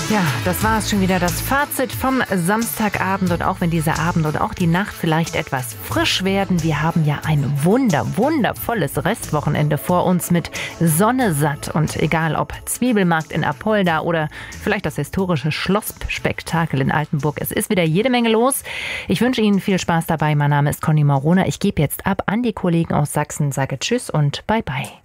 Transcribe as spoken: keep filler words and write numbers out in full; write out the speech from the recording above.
Ja, das war es schon wieder, das Fazit vom Samstagabend. Und auch wenn dieser Abend und auch die Nacht vielleicht etwas frisch werden, wir haben ja ein wunder, wundervolles Restwochenende vor uns mit Sonne satt. Und egal ob Zwiebelmarkt in Apolda oder vielleicht das historische Schlossspektakel in Altenburg, es ist wieder jede Menge los. Ich wünsche Ihnen viel Spaß dabei. Mein Name ist Conny Marona. Ich gebe jetzt ab an die Kollegen aus Sachsen, sage Tschüss und Bye Bye.